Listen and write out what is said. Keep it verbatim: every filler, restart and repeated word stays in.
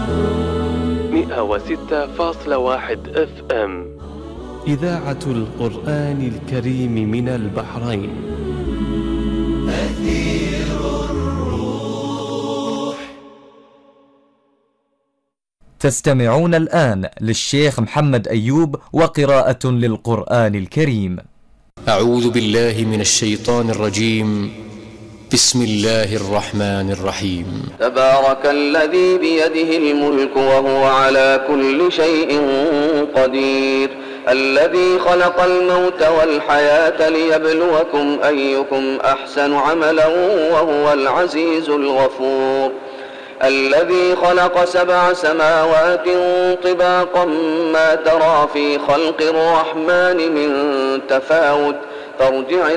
مئة وستة فاصلة واحد اف ام، إذاعة القرآن الكريم من البحرين. أثير الروح. تستمعون الآن للشيخ محمد أيوب وقراءة للقرآن الكريم. أعوذ بالله من الشيطان الرجيم. بسم الله الرحمن الرحيم. تبارك الذي بيده الملك وهو على كل شيء قدير، الذي خلق الموت والحياة ليبلوكم أيكم أحسن عملا وهو العزيز الغفور، الذي خلق سبع سماوات طباقا ما ترى في خلق الرحمن من تفاوت، فارجع